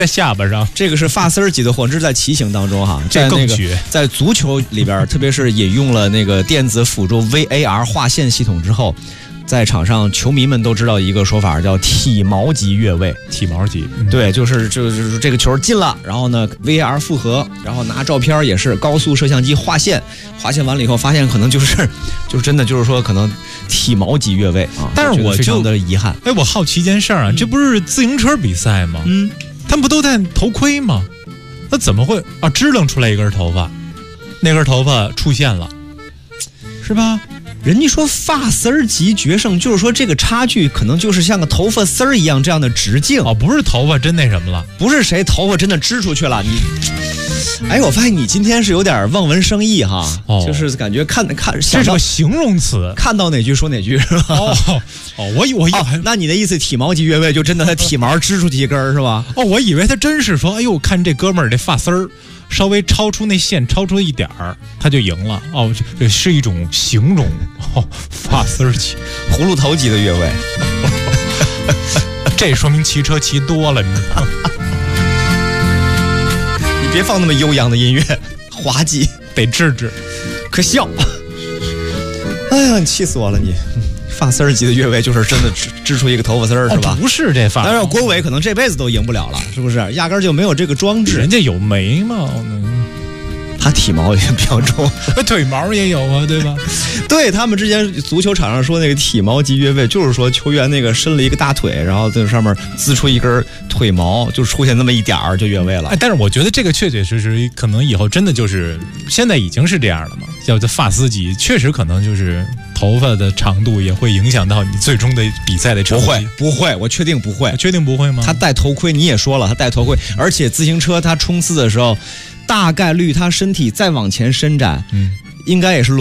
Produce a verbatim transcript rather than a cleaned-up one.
在下巴上。 这个是发丝儿级的货，这是在骑行当中哈， 这更在那个在足球里边，特别是引用了那个电子辅助 V A R 划线系统之后。在场上，球迷们都知道一个说法，叫体毛级越位。 体毛级，嗯、 对，就是就是这个球进了，然后呢 V A R 复核，然后拿照片也是高速摄像机划线，划线完了以后发现可能就是就是真的就是说可能体毛级越位啊。 但是我就非常的遗憾。 哎，我好奇一件事儿啊，嗯、这不是自行车比赛吗？嗯，他们不都戴头盔吗？那怎么会啊支棱出来一根头发，那根头发出现了，是吧？ 人家说发丝儿级决胜，就是说这个差距可能就是像个头发丝儿一样这样的直径哦，不是头发真那什么了， 不是谁头发真的织出去了。你，哎，我发现你今天是有点望文生义哈，哦、就是感觉看看这是个形容词， 看到哪句说哪句是吧？ 哦哦，我以我以为、哦， 那你的意思体毛级越位就真的他体毛织出去一根是吧？ 哦，我以为他真是说，哎呦，看这哥们儿这发丝儿。稍微超出那线，超出一点儿，他就赢了。哦，这是一种形容。哦，发丝儿级、 葫芦头级的越位， 这说明骑车骑多了，你知道吗？ 你别放那么悠扬的音乐，滑稽， 得治治， 可笑。哎呀，你气死我了你！发丝儿级的越位就是真的织织出一个头发丝儿、哦、是吧？ 不是这发， 但是郭伟可能这辈子都赢不了了，是不是？压根儿就没有这个装置。 人家有眉毛呢， 他体毛也比较重， 腿毛也有啊，对吧？ 对他们之前足球场上说那个体毛级越位，就是说球员那个伸了一个大腿，然后在上面滋出一根腿毛，就出现那么一点儿就越位了。 哎，但是我觉得这个确确实实可能以后真的就是现在已经是这样了嘛，叫做发丝级，确实可能就是。头发的长度也会影响到你最终的比赛的成绩。 不会，不会，我确定不会。 确定不会吗？ 他戴头盔，你也说了，他戴头盔，而且自行车他冲刺的时候，大概率他身体再往前伸展，嗯，应该也是。